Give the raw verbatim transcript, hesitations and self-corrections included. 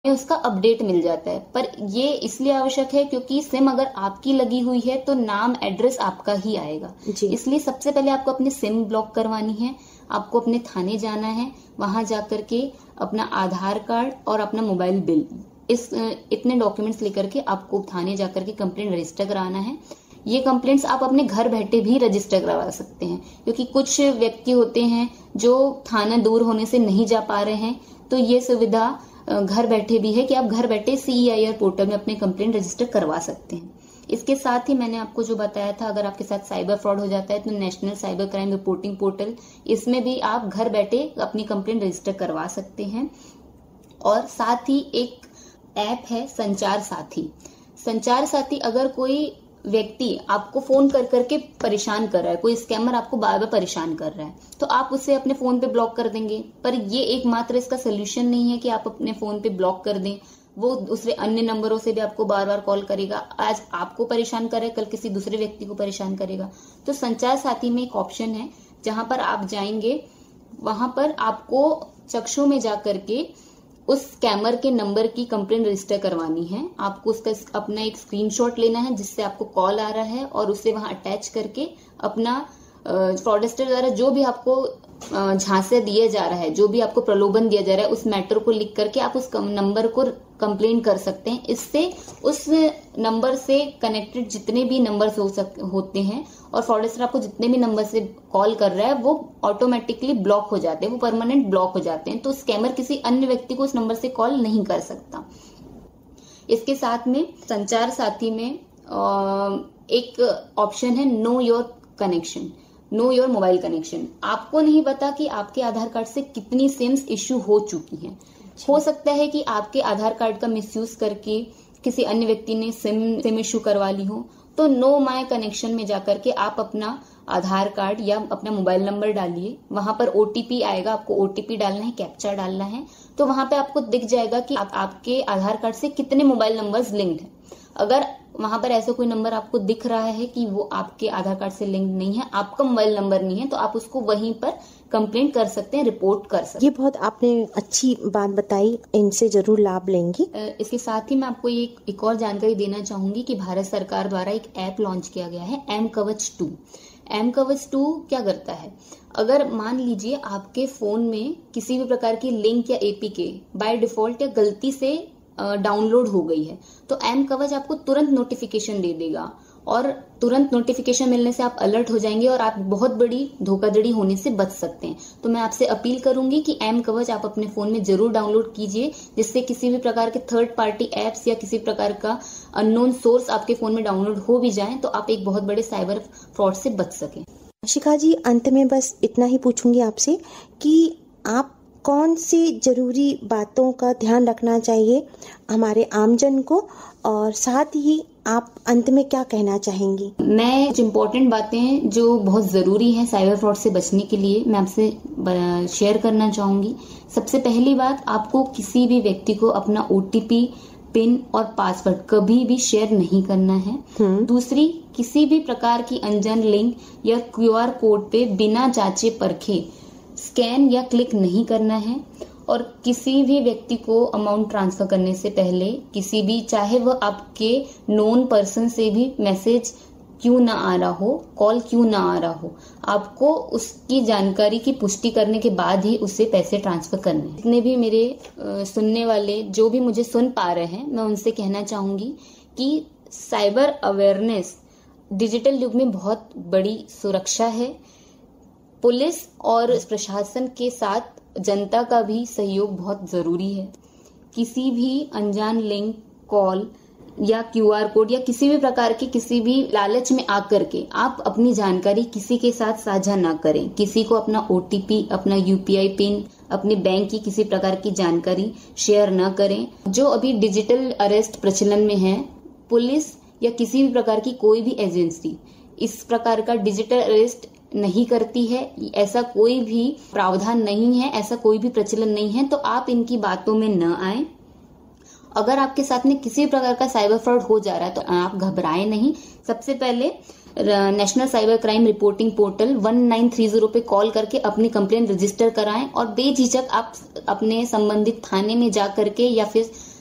उसका अपडेट मिल जाता है। पर ये इसलिए आवश्यक है क्योंकि सिम अगर आपकी लगी हुई है तो नाम एड्रेस आपका ही आएगा। इसलिए सबसे पहले आपको अपनी सिम ब्लॉक करवानी है। आपको अपने थाने जाना है, वहां जाकर के अपना आधार कार्ड और अपना मोबाइल बिल, इस इतने डॉक्यूमेंट्स लेकर के आपको थाने जाकर के कंप्लेंट रजिस्टर कराना है। ये कंप्लेंट्स आप अपने घर बैठे भी रजिस्टर करवा सकते हैं, क्योंकि कुछ व्यक्ति होते हैं जो थाना दूर होने से नहीं जा पा रहे हैं, तो ये सुविधा घर बैठे भी है कि आप घर बैठे सीईआईआर पोर्टल में अपने कंप्लेंट रजिस्टर करवा सकते हैं। इसके साथ ही मैंने आपको जो बताया था, अगर आपके साथ साइबर फ्रॉड हो जाता है तो national cyber crime reporting portal, इसमें भी आप घर बैठे अपनी कंप्लेंट रजिस्टर करवा सकते हैं। और साथ ही एक ऐप है संचार साथी। संचार साथी, अगर कोई व्यक्ति आपको फोन कर करके परेशान कर रहा है, कोई स्कैमर आपको बार बार परेशान कर रहा है, तो आप उसे अपने फोन पे ब्लॉक कर देंगे। पर ये एकमात्र इसका सोल्यूशन नहीं है कि आप अपने फोन पे ब्लॉक कर दें। वो दूसरे अन्य नंबरों से भी आपको बार बार कॉल करेगा। आज आपको परेशान करे, कल किसी दूसरे व्यक्ति को परेशान करेगा। तो संचार साथी में एक ऑप्शन है जहां पर आप जाएंगे, वहां पर आपको चक्षु में जाकर के उस स्कैमर के नंबर की कंप्लेंट रजिस्टर करवानी है। आपको उसका अपना एक स्क्रीनशॉट लेना है जिससे आपको कॉल आ रहा है, और उसे वहां अटैच करके अपना फ्रॉडस्टर द्वारा जो भी आपको झांसे दिया जा रहा है, जो भी आपको प्रलोभन दिया जा रहा है, उस मैटर को लिख करके आप उस नंबर को कंप्लेन कर सकते हैं। इससे उस नंबर से कनेक्टेड जितने भी नंबर्स हो सक, होते हैं और फ्रॉडस्टर आपको जितने भी नंबर से कॉल कर रहा है वो ऑटोमेटिकली ब्लॉक हो जाते हैं, वो परमानेंट ब्लॉक हो जाते हैं। तो स्कैमर किसी अन्य व्यक्ति को उस नंबर से कॉल नहीं कर सकता। इसके साथ में संचार साथी में एक ऑप्शन है know your connection, know your mobile connection. आपको नहीं पता कि आपके आधार कार्ड से कितनी सिम्स इश्यू हो चुकी हैं। हो सकता है कि आपके आधार कार्ड का मिसयूज करके किसी अन्य व्यक्ति ने सिम सिम इश्यू करवा ली हो। तो नो माय कनेक्शन में जाकर के आप अपना आधार कार्ड या अपना मोबाइल नंबर डालिए। वहां पर ओटीपी आएगा, आपको ओटीपी डालना है, कैप्चा डालना है। तो वहां पे आपको दिख जाएगा कि आप, आपके आधार कार्ड से कितने मोबाइल नंबर्स लिंक्ड हैं। अगर वहां पर ऐसा कोई नंबर आपको दिख रहा है कि वो आपके आधार कार्ड से लिंक नहीं है, आपका मोबाइल नंबर नहीं है, तो आप उसको वहीं पर कंप्लेंट कर सकते हैं, रिपोर्ट कर सकते हैं। ये बहुत आपने अच्छी बात बताई, इनसे जरूर लाभ लेंगी। इसके साथ ही मैं आपको एक, एक और जानकारी देना चाहूंगी कि भारत सरकार द्वारा एक ऐप लॉन्च किया गया है, एम कवच टू। एम कवच टू क्या करता है, अगर मान लीजिए आपके फोन में किसी भी प्रकार की लिंक या एपीके बाय डिफॉल्ट या गलती से डाउनलोड हो गई है, तो एम कवच आपको तुरंत नोटिफिकेशन दे देगा, और तुरंत नोटिफिकेशन मिलने से आप अलर्ट हो जाएंगे और आप बहुत बड़ी धोखाधड़ी होने से बच सकते हैं। तो मैं आपसे अपील करूंगी कि एम कवच आप अपने फोन में जरूर डाउनलोड कीजिए, जिससे किसी भी प्रकार के थर्ड पार्टी एप्स या किसी प्रकार का अननोन सोर्स आपके फोन में डाउनलोड हो भी जाए तो आप एक बहुत बड़े साइबर फ्रॉड से बच सकें। शिखा जी, अंत में बस इतना ही पूछूंगी आपसे कि आप कौन सी जरूरी बातों का ध्यान रखना चाहिए हमारे आमजन को, और साथ ही आप अंत में क्या कहना चाहेंगी? मैं कुछ इम्पोर्टेंट बातें जो बहुत जरूरी हैं साइबर फ्रॉड से बचने के लिए मैं आपसे शेयर करना चाहूंगी। सबसे पहली बात, आपको किसी भी व्यक्ति को अपना ओटीपी, पिन और पासवर्ड कभी भी शेयर नहीं करना है। दूसरी, किसी भी प्रकार की अनजान लिंक या क्यूआर कोड पे बिना जांचे परखे स्कैन या क्लिक नहीं करना है। और किसी भी व्यक्ति को अमाउंट ट्रांसफर करने से पहले किसी भी, चाहे वह आपके नोन पर्सन से भी मैसेज क्यों ना आ रहा हो, कॉल क्यों ना आ रहा हो, आपको उसकी जानकारी की पुष्टि करने के बाद ही उससे पैसे ट्रांसफर करने हैं। जितने भी मेरे आ, सुनने वाले जो भी मुझे सुन पा रहे हैं, मैं उनसे कहना चाहूंगी कि साइबर अवेयरनेस डिजिटल युग में बहुत बड़ी सुरक्षा है। पुलिस और प्रशासन के साथ जनता का भी सहयोग बहुत जरूरी है। किसी भी अनजान लिंक, कॉल या क्यूआर कोड या किसी भी प्रकार के किसी भी लालच में आकर के आप अपनी जानकारी किसी के साथ साझा ना करें। किसी को अपना ओटीपी, अपना यूपीआई पिन, अपने बैंक की किसी प्रकार की जानकारी शेयर न करें। जो अभी डिजिटल अरेस्ट प्रचलन में है, पुलिस या किसी भी प्रकार की कोई भी एजेंसी इस प्रकार का डिजिटल अरेस्ट नहीं करती है, ऐसा कोई भी प्रावधान नहीं है, ऐसा कोई भी प्रचलन नहीं है, तो आप इनकी बातों में न आए। अगर आपके साथ में किसी प्रकार का साइबर फ्रॉड हो जा रहा है तो आप घबराएं नहीं। सबसे पहले national cyber crime reporting portal one nine three zero पे कॉल करके अपनी कंप्लेंट रजिस्टर कराएं और बेझिझक आप अपने संबंधित थाने में जा करके या फिर